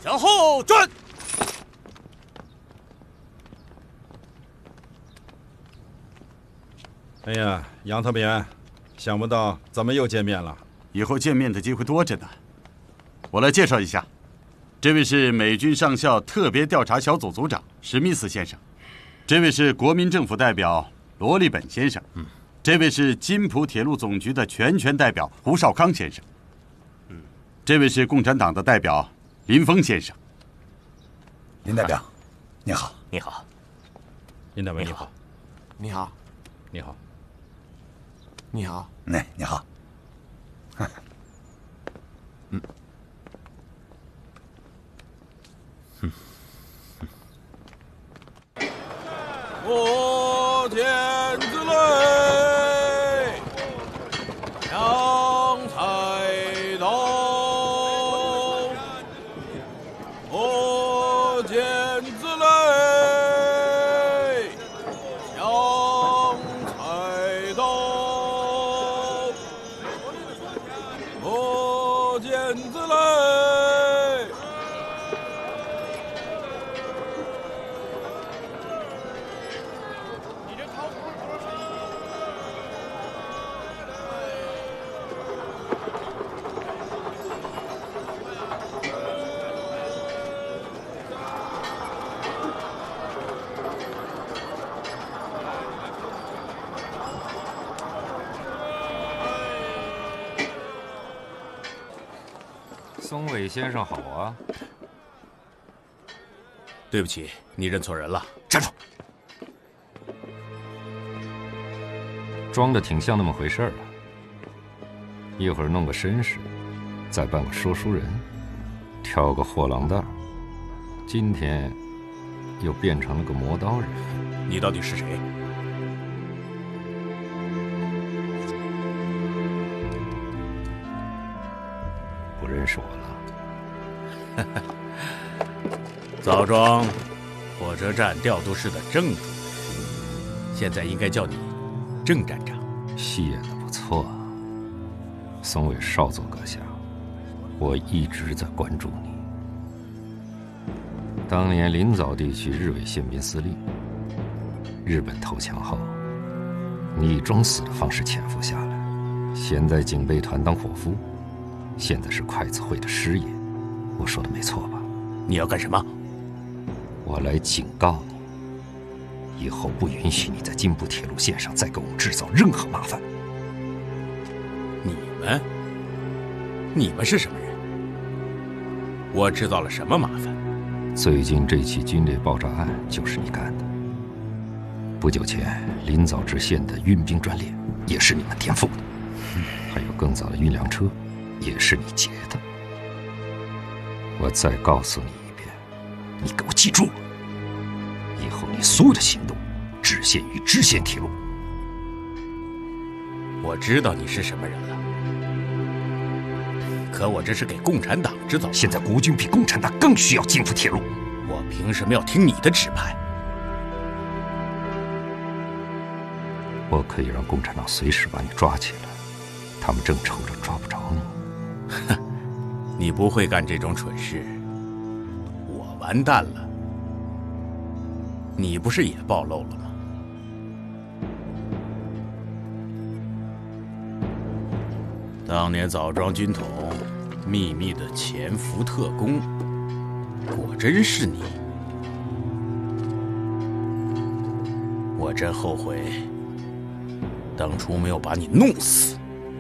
向后转。 哎呀，杨特勉，想不到咱们又见面了。 以后见面的机会多着呢。我来介绍一下，这位是美军上校特别调查小组组长史密斯先生，这位是国民政府代表罗利本先生，这位是金浦铁路总局的全权代表胡绍康先生，这位是共产党的代表林峰先生。 林代表，你好。 你好， 林代表你好。 你好， 你好。 你好， 哎，你好。 我天子嘞，杨才道，我天子嘞，杨才道，我天子嘞。 松尾先生好啊！ 对不起，你认错人了。 站住！装的挺像那么回事儿了，一会儿弄个绅士，再扮个说书人，挑个货郎担，今天又变成了个磨刀人。 你到底是谁？ 不认识我了？ 枣庄火车站调度室的郑主任，现在应该叫你郑站长。 戏演的不错啊，松尾少佐阁下，我一直在关注你。当年临枣地区日伪宪兵司令，日本投降后，你以装死的方式潜伏下来，先在警备团当伙夫，现在是筷子会的师爷，我说的没错吧？ 你要干什么？ 我来警告你，以后不允许你在金浦铁路线上再给我们制造任何麻烦。 你们是什么人？我制造了什么麻烦？ 最近这起军烈爆炸案就是你干的。不久前临枣支线的运兵专列也是你们颠覆的，还有更早的运粮车也是你劫的。我再告诉你一遍，你给我记住，以后你所有的行动只限于支线铁路。 我知道你是什么人了，可我这是给共产党制造。 现在国军比共产党更需要金浦铁路， 我凭什么要听你的指派？ 我可以让共产党随时把你抓起来，他们正愁着抓不着你。 哼，你不会干这种蠢事，我完蛋了。你不是也暴露了吗？当年枣庄军统秘密的潜伏特工，果真是你。我真后悔当初没有把你弄死。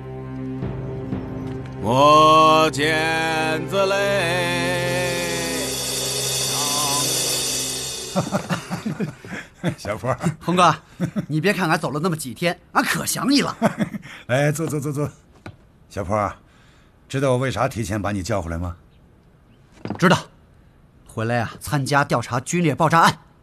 我剪子嘞， 小坡， 红哥，你别看俺走了那么几天，俺可想你了。 来，坐。小坡，知道我为啥提前把你叫回来吗？ 知道，回来参加调查军烈爆炸案。